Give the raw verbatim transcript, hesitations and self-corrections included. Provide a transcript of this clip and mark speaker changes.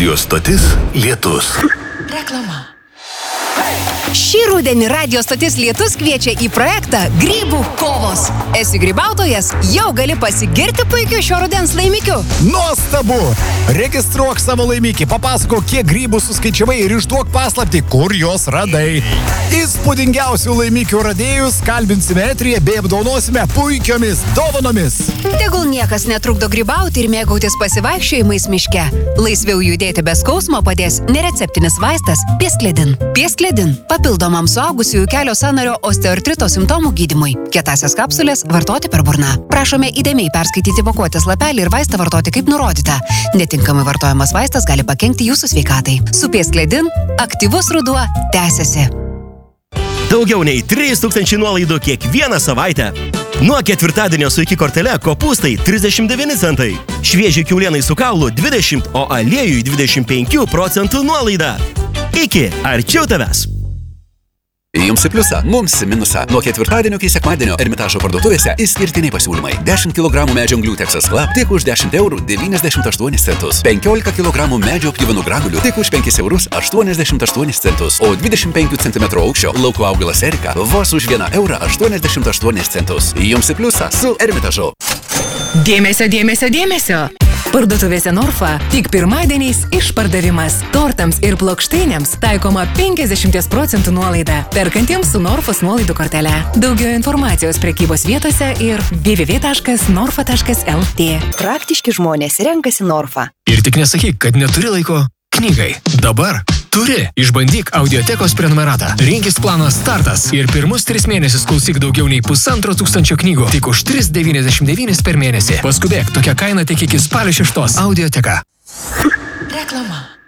Speaker 1: Radio stotis Lietus.
Speaker 2: Reklama. Šį rudenį Radio stotis Lietus kviečia į projektą Grybų kovos. Esi grybautojas, jau gali pasigirti puikiu šio rudens laimikiu.
Speaker 3: Nuostabu! Registruok savo laimikį, papasakok, kiek grybų suskaičiavai ir išduok paslaptį, kur jos radai. Įspūdingiausių laimikių radėjus kalbinsime eteryje bei apdovanosime puikiomis dovanomis.
Speaker 2: Tegul niekas netrukdo grybauti ir mėgautis pasivaikščiojimais miške. Laisviau judėti be skausmo padės nereceptinis vaistas Pieskledin. Pieskledin papildomam suaugusiųjų kelio sąnario osteoartrito simptomų gydymui. Kietasias kapsulės vartoti per burną. Prašome įdėmiai perskaityti pakuotės lapelį ir vaistą vartoti kaip nurodyta. Netinkamai vartojamas vaistas gali pakenkti jūsų sveikatai. Su Pieskledin aktyvus ruduo tęsiasi.
Speaker 4: Daugiau nei trys tūkstančiai nuolaidų kiekvieną savaitę. Nuo ketvirtadienio su iki kortele kopūstai trisdešimt devyni centai. Švieži kiaulienai su kaulu dvidešimt, o aliejui dvidešimt penkių procentų nuolaida. Iki arčiau tavęs.
Speaker 5: Jums į pliusą, mums į minusą. Nuo ketvirtadienio iki sekmadienio Ermitažo parduotuvėse išskirtiniai pasiūlymai. dešimt kilogramų medžio anglių Texas Club tik už dešimt eurų devyniasdešimt aštuonis centus. penkiolika kilogramų medžio pjuvenų granulių tik už penkis eurus aštuoniasdešimt aštuonis centus. O dvidešimt penkių centimetrų aukščio lauko augalas Erika vos už vieną eurą aštuoniasdešimt aštuonis centus. Jums į pliusą su Ermitažu.
Speaker 6: Dėmesio, dėmesio, dėmesio. Parduotuvėse Norfa tik pirmadieniais išpardavimas. Tortams ir plokštainėms taikoma penkiasdešimt procentų nuolaida. Perkantiems su Norfos nuolaidų kortele. Daugiau informacijos prekybos vietose ir w w w taškas norfa taškas l t.
Speaker 2: Praktiški žmonės renkasi Norfa.
Speaker 7: Ir tik nesakyk, kad neturi laiko knygai. Dabar turi. Išbandyk audiotekos prenumeratą. Rinkis planą Startas ir pirmus tris mėnesius klausyk daugiau nei pusantro tūkstančio knygų. Tik už tris devyniasdešimt devynis per mėnesį. Paskubėk, tokia kaina tik iki spalio šeštos. Audioteka.
Speaker 2: Reklama.